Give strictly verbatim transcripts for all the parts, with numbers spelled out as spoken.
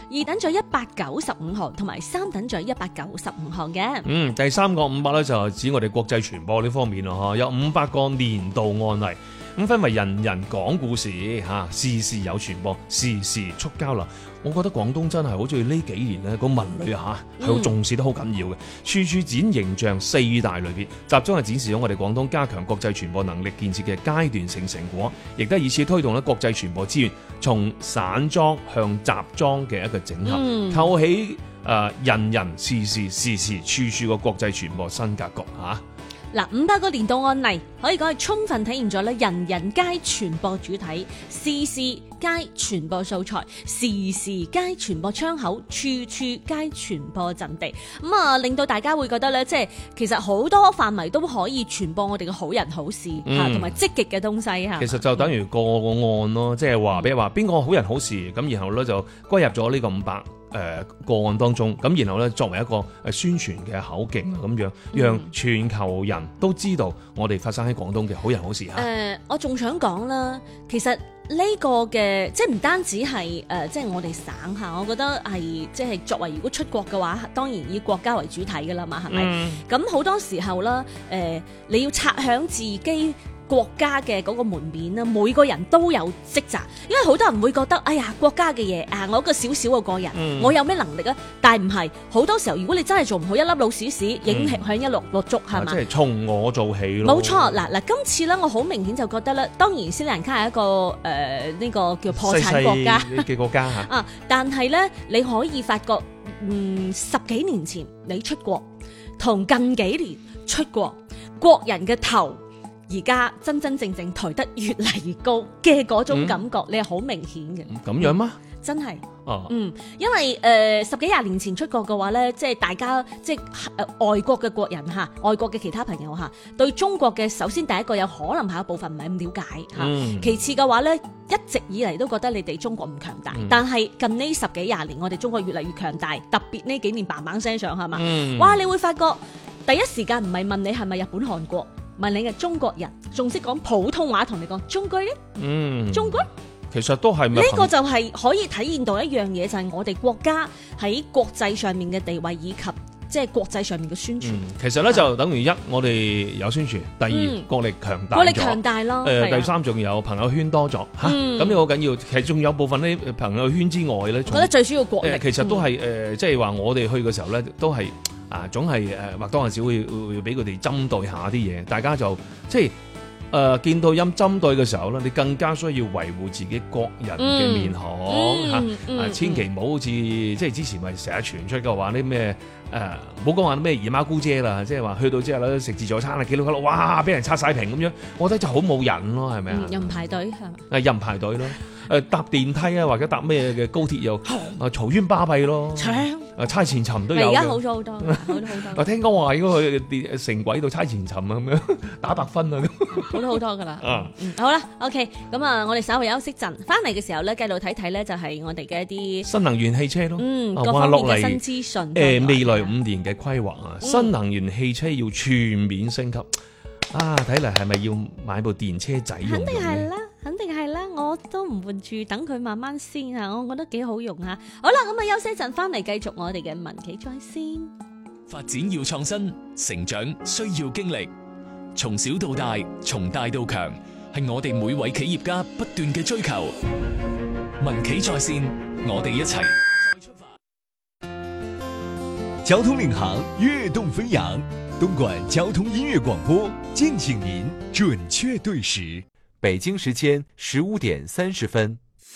二等獎一百九十五項，同埋三等獎一百九十五項嘅。 嗯，第三個五百咧就係指我哋國際傳播呢方面咯，有五百個年度案例。咁分為人人講故事嚇，事事有傳播，時時促交流。我覺得廣東真係好似呢幾年咧個文旅嚇係好重視得好緊要嘅，處處展形象四大類別，集中係展示咗我哋廣東加強國際傳播能力建設嘅階段性成果，亦都以此推動咧國際傳播資源從散裝向集裝嘅一個整合， 嗯、 構起誒、呃、人人事事時時處處個國際傳播新格局嚇。 嗱，五百個年度案例可以講係充分體現咗咧人人皆傳播主體，事事皆傳播素材，時時皆傳播窗口，處處皆傳播陣地。咁啊，令到大家會覺得咧，即係其實好多範圍都可以傳播我哋嘅好人好事嚇，同埋積極嘅東西嚇。 其實就等於個個案咯，即係話，比如話邊個好人好事，咁然後咧就歸入咗呢個五百。誒、呃、個案當中，咁然後咧作為一個誒宣傳嘅口徑咁樣，讓全球人都知道我哋發生喺廣東嘅好人好事嚇。誒、 呃，我仲想講啦，其實呢個嘅即係唔單止係誒，即係我哋省下，我覺得係即係作為如果出國嘅話，當然以國家為主體㗎啦嘛，係咪？咁好、嗯、多時候啦，誒、呃，你要擦響自己國家嘅嗰個門面啦，每個人都有職責，因為好多人會覺得，哎呀，國家嘅嘢啊，我一個小小嘅個人，嗯、我有咩能力啊？但係唔係，好多時候如果你真係做唔好一粒老鼠屎，影響一落落足係嘛？即係從我做起咯。 冇錯，嗱嗱，今次咧，我好明顯就覺得咧，當然斯里蘭卡係一個誒呢、呃這個叫破產國家嘅國家嚇啊，但係咧你可以發覺，嗯，十幾年前你出國，同近幾年出國，國人嘅頭。而家真真正正抬得越嚟越高嘅嗰種感覺，嗯、你係好明顯嘅。 咁樣嗎？ 真係， 哦、 嗯，因為誒、呃、十幾廿年前出國嘅話咧，即係大家即係誒、呃、外國嘅國人嚇，外國嘅其他朋友嚇，對中國嘅首先第一個有可能係一部分唔係咁了解嚇，嗯、其次嘅話咧，一直以嚟都覺得你哋中國唔強大，嗯、但係近呢十幾廿年，我哋中國越嚟越強大，特別呢幾年嘭嘭聲上係嘛，嗯、哇！你會發覺第一時間唔係問你係咪日本韓國。問你嘅中國人，仲識講普通話同你講中國咧？嗯，中國其實都係呢個就係可以體現到一樣嘢，就係、是、我哋國家喺國際上面嘅地位以及即係國際上面嘅宣傳。嗯、 其實咧就等於一，我哋有宣傳；第二，嗯、國力強大咗， 國力強大咯。誒、 呃，第三仲有朋友圈多咗嚇，咁呢個好緊要。其實仲有部分呢朋友圈之外咧，我覺得最主要國力。 呃、其實都係誒，即係話我哋去嘅時候咧，都係。啊，總係誒或多或少會會俾佢哋針對下啲嘢，大家就即係誒、呃、見到陰針對嘅時候咧，你更加需要維護自己國人嘅面孔嚇，嗯嗯嗯、啊千祈唔好好似即係之前咪成日傳出嘅話啲咩誒，唔好講話咩姨媽姑姐啦，即係話去到之後咧食自助餐啊，見到佢啦，哇俾人刷晒屏咁樣，我覺得就好冇癮咯，係咪啊？ 又唔排隊係嘛？ 誒又唔排隊咯。誒搭電梯啊，或者搭咩嘅高鐵又啊嘈冤巴閉咯，搶啊猜前尋都有。 而家好咗好多，好咗好多。 我聽講話如果去電城軌度猜前尋啊，咁樣打百分啊， 好多好多噶啦。嗯嗯，好啦 ，OK， 咁啊，我哋稍微休息陣，翻嚟嘅時候咧，繼續睇睇咧，就係我哋嘅一啲新能源汽車咯。 嗯，各方面嘅新資訊。 誒，未來五年嘅規劃啊，新能源汽車要全面升級。啊，睇嚟係咪要買部電車仔用？ 肯定係啦。肯定係啦，我都唔換住，等佢慢慢先啊！我覺得幾好用啊！好啦，咁啊休息一陣，翻嚟繼續我哋嘅民企在先。 發展要創新，成長需要經歷，從小到大，從大到強，係我哋每位企業家不斷嘅追求。民企在線，我哋一齊再出發。 交通領航，躍動飛揚，東莞交通音樂廣播，敬請您準確對時。 北京時間十五點三十分。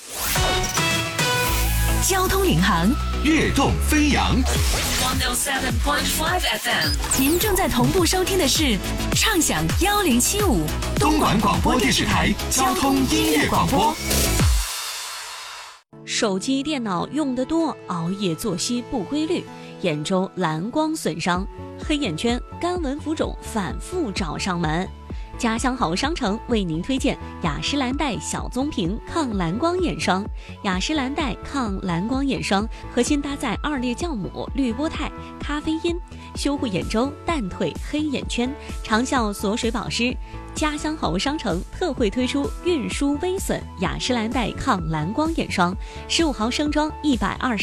交通領航， 躍動飛揚。 one oh seven point five F M， 您正在同步收聽的是暢享幺零七五東莞廣播電視台交通音樂廣播。 手機電腦用得多，熬夜作息不規律，眼周藍光損傷，黑眼圈、肝紋浮腫反覆找上門。家鄉好商城為您推薦雅詩蘭黛小棕瓶抗藍光眼霜。雅詩蘭黛抗藍光眼霜核心搭載二裂酵母、綠波肽、咖啡因，修護眼周、淡退黑眼圈，長效鎖水保濕。家鄉好商城特惠推出運輸微損雅詩蘭黛抗藍光眼霜，十五毫升裝一百二十。